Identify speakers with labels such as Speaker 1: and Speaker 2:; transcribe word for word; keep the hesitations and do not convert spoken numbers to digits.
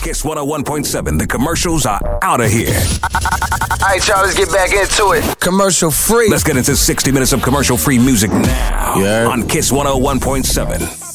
Speaker 1: Kiss one oh one point seven. The commercials are out of here.
Speaker 2: All right, y'all, let's get back into it.
Speaker 3: Commercial free.
Speaker 1: Let's get into sixty minutes of commercial free music now
Speaker 3: Yeah.
Speaker 1: on Kiss one oh one point seven.